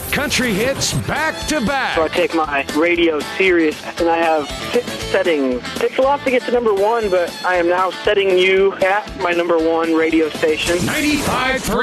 country hits back to back. So I take my radio serious, and I have 6 settings. It takes a lot to get to number 1, but I am now setting you at my number 1 radio station. 95.3